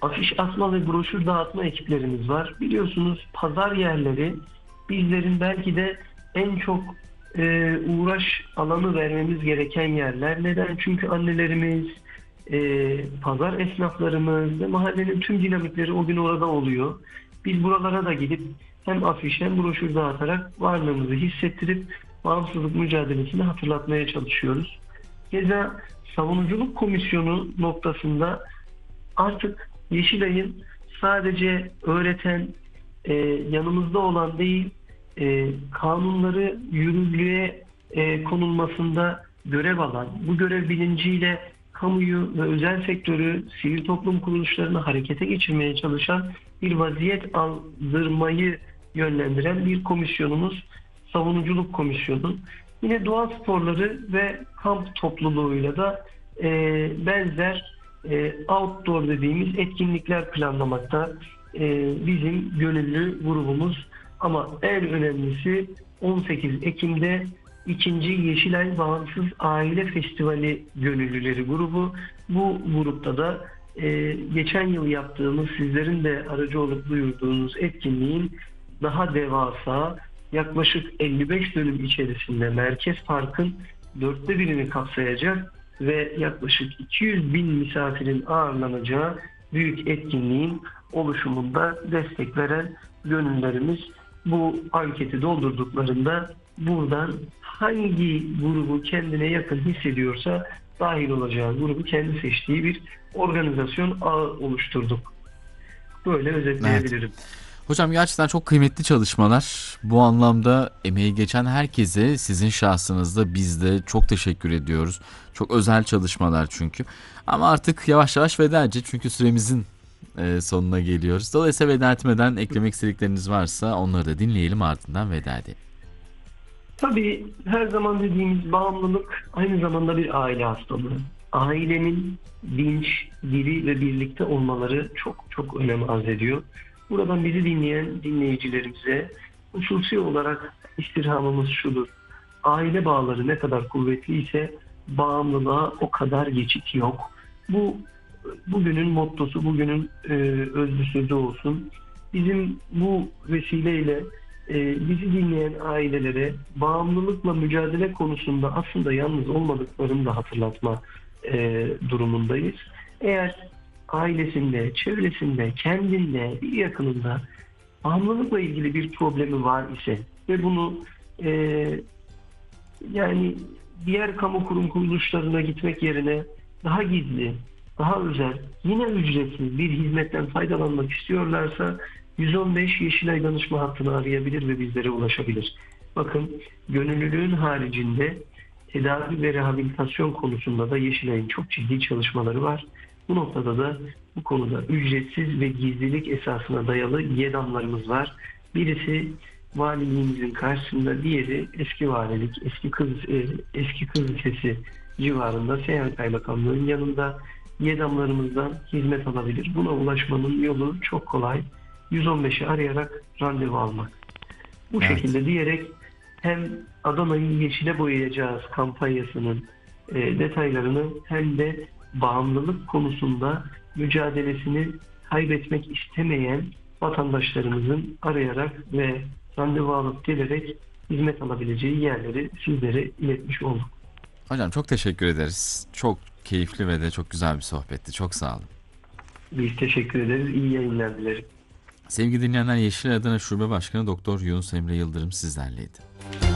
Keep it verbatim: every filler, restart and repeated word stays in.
afiş asma ve broşür dağıtma ekiplerimiz var. Biliyorsunuz pazar yerleri bizlerin belki de en çok e, uğraş alanı vermemiz gereken yerler. Neden? Çünkü annelerimiz, e, pazar esnaflarımız ve mahallenin tüm dinamikleri o gün orada oluyor. Biz buralara da gidip hem afiş hem broşür dağıtarak varlığımızı hissettirip bağımsızlık mücadelesini hatırlatmaya çalışıyoruz. Keza savunuculuk komisyonu noktasında artık Yeşilay'ın sadece öğreten, e, yanımızda olan değil, e, kanunları yürürlüğe e, konulmasında görev alan, bu görev bilinciyle kamuyu ve özel sektörü, sivil toplum kuruluşlarını harekete geçirmeye çalışan bir vaziyet aldırmayı yönlendiren bir komisyonumuz, savunuculuk komisyonu. Yine doğa sporları ve kamp topluluğuyla da e, benzer e, outdoor dediğimiz etkinlikler planlamakta e, bizim gönüllü grubumuz. Ama en önemlisi on sekiz Ekim'de ikinci Yeşilay Bağımsız Aile Festivali gönüllüleri grubu. Bu grupta da e, geçen yıl yaptığımız, sizlerin de aracı olup duyurduğunuz etkinliğin daha devasa, yaklaşık elli beş dönüm içerisinde Merkez Park'ın dörtte birini kapsayacak ve yaklaşık iki yüz bin misafirin ağırlanacağı büyük etkinliğin oluşumunda destek veren gönüllerimiz bu anketi doldurduklarında buradan hangi grubu kendine yakın hissediyorsa dahil olacağı grubu kendi seçtiği bir organizasyon ağı oluşturduk. Böyle özetleyebilirim. Evet. Hocam gerçekten çok kıymetli çalışmalar. Bu anlamda emeği geçen herkese sizin şahsınızda biz de çok teşekkür ediyoruz. Çok özel çalışmalar çünkü. Ama artık yavaş yavaş veda edeceğiz çünkü süremizin e, sonuna geliyoruz. Dolayısıyla veda etmeden eklemek istedikleriniz varsa onları da dinleyelim, ardından veda edelim. Tabii her zaman dediğimiz bağımlılık aynı zamanda bir aile hastalığı. Ailenin dinç, diri ve birlikte olmaları çok çok önem arz ediyor. Buradan bizi dinleyen dinleyicilerimize hususi olarak istirhamımız şudur: aile bağları ne kadar kuvvetliyse bağımlılığa o kadar geçit yok. Bu bugünün mottosu, bugünün e, özlüsü de olsun. Bizim bu vesileyle e, bizi dinleyen ailelere bağımlılıkla mücadele konusunda aslında yalnız olmadıklarını da hatırlatma e, durumundayız. Eğer ailesinde, çevresinde, kendinde, bir yakınında bağımlılıkla ilgili bir problemi var ise ve bunu e, yani diğer kamu kurum kuruluşlarına gitmek yerine daha gizli, daha özel, yine ücretsiz bir hizmetten faydalanmak istiyorlarsa yüz on beş Yeşilay danışma hattını arayabilir ve bizlere ulaşabilir. Bakın, gönüllülüğün haricinde tedavi ve rehabilitasyon konusunda da Yeşilay'ın çok ciddi çalışmaları var. Bu noktada da bu konuda ücretsiz ve gizlilik esasına dayalı YEDAM'larımız var. Birisi valiliğimizin karşısında, diğeri eski valilik, eski kız e, eski kız lisesi civarında Seyhan Kaymakamlığı'nın yanında YEDAM'larımızdan hizmet alabilir. Buna ulaşmanın yolu çok kolay. yüz on beşi arayarak randevu almak. Bu Evet. şekilde diyerek hem Adana'yı yeşile boyayacağız kampanyasının e, detaylarını hem de bağımlılık konusunda mücadelesini kaybetmek istemeyen vatandaşlarımızın arayarak ve randevu alıp gelerek hizmet alabileceği yerleri sizlere iletmiş olduk. Hocam çok teşekkür ederiz. Çok keyifli ve de çok güzel bir sohbetti. Çok sağ olun. Biz teşekkür ederiz. İyi yayınlar dilerim. Sevgili dinleyenler, Yeşilay Adana Şube Başkanı Doktor Yunus Emre Yıldırım sizlerleydi.